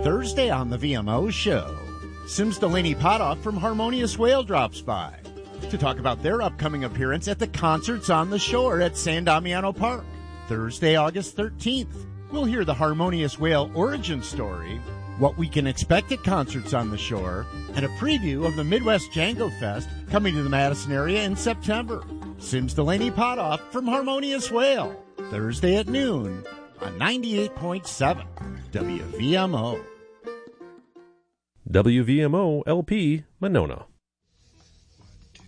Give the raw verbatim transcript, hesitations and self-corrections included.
Thursday on the V M O Show. Sims Delaney Potoff from Harmonious Whale drops by to talk about their upcoming appearance at the Concerts on the Shore at San Damiano Park. Thursday, August thirteenth. We'll hear the Harmonious Whale origin story, what we can expect at Concerts on the Shore, and a preview of the Midwest Django Fest coming to the Madison area in September. Sims Delaney Potoff from Harmonious Whale, Thursday at noon on ninety-eight point seven W V M O. W V M O L P Monona.